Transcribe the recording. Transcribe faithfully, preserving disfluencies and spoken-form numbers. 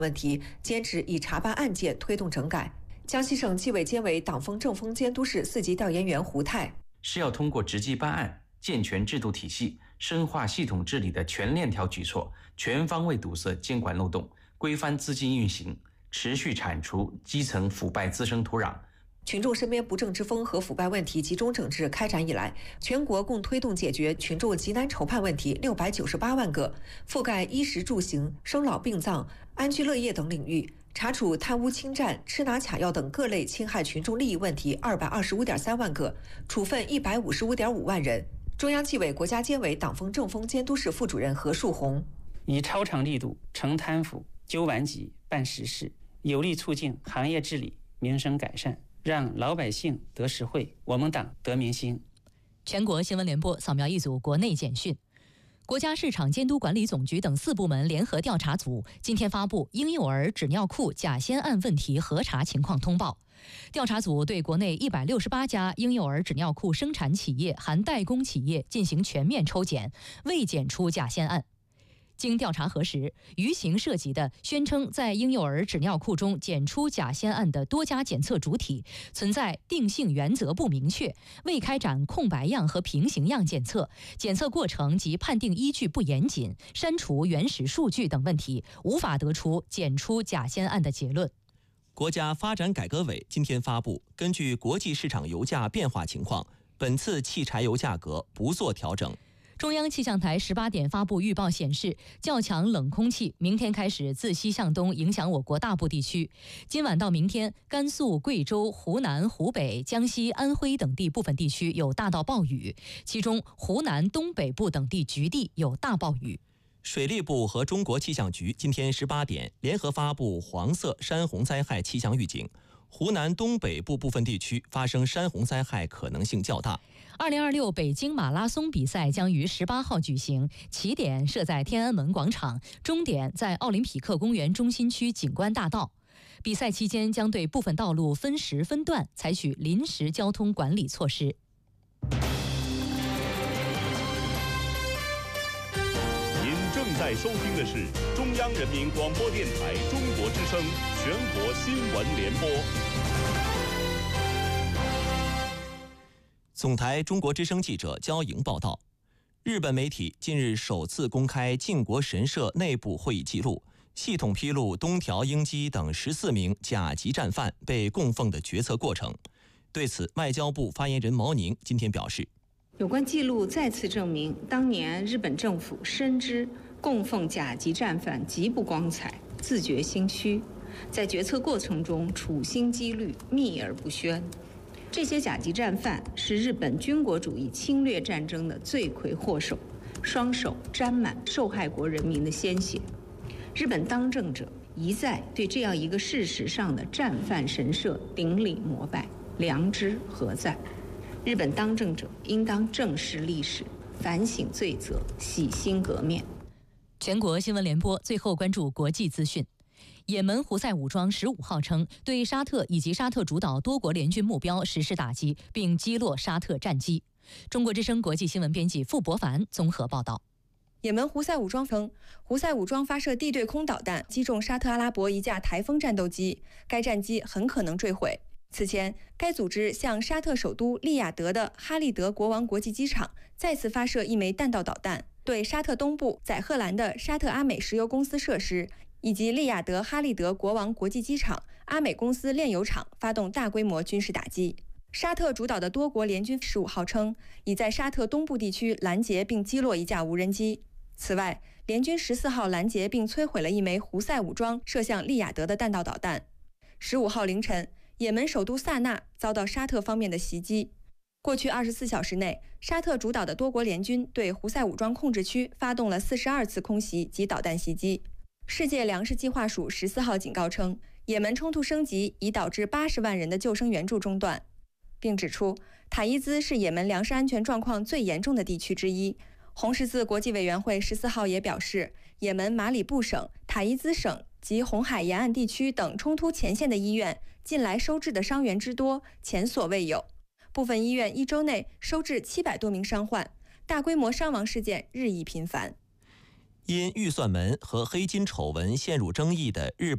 问题，坚持以查办案件推动整改。江西省纪委监委党风政风监督室四级调研员胡泰是要通过直击办案、健全制度体系、深化系统治理的全链条举措，全方位堵塞监管漏洞，规范资金运行，持续铲除基层腐败滋生土壤。 群众身边不正之风和腐败问题集中整治开展以来，全国共推动解决群众急难愁盼问题六百九十八万个，覆盖衣食住行、生老病葬、安居乐业等领域，查处贪污侵占、吃拿卡要等各类侵害群众利益问题二百二十五点三万个，处分一百五十五点五万人。中央纪委国家监委党风政风监督室副主任何树红以超常力度惩贪腐、纠顽疾、办实事，有力促进行业治理、民生改善，让老百姓得实惠，我们党得民心。 全国新闻联播扫描一组国内简讯。国家市场监督管理总局等四部门联合调查组今天发布婴幼儿纸尿裤假仙案问题核查情况通报。调查组对国内一百六十八家婴幼儿纸尿裤生产企业含代工企业进行全面抽检，未检出假仙案。经调查核实，余刑涉及的宣称在婴幼儿纸尿裤中检出假仙案的多家检测主体存在定性原则不明确、未开展空白样和平行样检测、检测过程及判定依据不严谨、删除原始数据等问题，无法得出检出假仙案的结论。 国家发展改革委今天发布，根据国际市场油价变化情况，本次汽柴油价格不做调整。 中央气象台十八点发布预报显示，较强冷空气明天开始自西向东影响我国大部地区。今晚到明天，甘肃、贵州、湖南、湖北、江西、安徽等地部分地区有大到暴雨，其中湖南东北部等地局地有大暴雨。 水利部和中国气象局今天十八点联合发布黄色山洪灾害气象预警，湖南东北部部分地区发生山洪灾害可能性较大。 二零二六北京马拉松比赛将于十八号举行，起点设在天安门广场，终点在奥林匹克公园中心区景观大道。比赛期间将对部分道路分时分段采取临时交通管理措施。 您正在收听的是中央人民广播电台中国之声全国新闻联播。 总台中国之声记者焦莹报道，日本媒体近日首次公开靖国神社内部会议记录，系统披露东条英机等十四名甲级战犯被供奉的决策过程。对此，外交部发言人毛宁今天表示， 有关记录再次证明，当年日本政府深知供奉甲级战犯极不光彩，自觉心虚，在决策过程中处心积虑，秘而不宣。这些甲级战犯是日本军国主义侵略战争的罪魁祸首，双手沾满受害国人民的鲜血。日本当政者一再对这样一个事实上的战犯神社顶礼膜拜，良知何在？日本当政者应当正视历史，反省罪责，洗心革面。 全国新闻联播最后关注国际资讯。也门胡塞武装十五号称，对沙特以及沙特主导多国联军目标实施打击，并击落沙特战机。中国之声国际新闻编辑傅博凡综合报道。 也门胡塞武装称，胡塞武装发射地对空导弹击中沙特阿拉伯一架台风战斗机，该战机很可能坠毁。此前，该组织向沙特首都利雅得的哈利德国王国际机场再次发射一枚弹道导弹，对沙特东部载荷兰的沙特阿美石油公司设施以及利雅得哈利德国王国际机场、阿美公司炼油厂发动大规模军事打击。沙特主导的多国联军十五号称，已在沙特东部地区拦截并击落一架无人机。此外，联军十四号拦截并摧毁了一枚胡塞武装射向利雅得的弹道导弹。十五号凌晨，也门首都萨那遭到沙特方面的袭击。过去二十四小时内，沙特主导的多国联军对胡塞武装控制区发动了四十二次空袭及导弹袭击。世界粮食计划署十四号警告称，也门冲突升级已导致八十万人的救生援助中断，并指出塔伊兹是也门粮食安全状况最严重的地区之一。红十字国际委员会十四号也表示，也门马里布省、塔伊兹省及红海沿岸地区等冲突前线的医院近来收治的伤员之多前所未有，部分医院一周内收治七百多名伤患，大规模伤亡事件日益频繁。 因预算门和黑金丑闻陷入争议的日本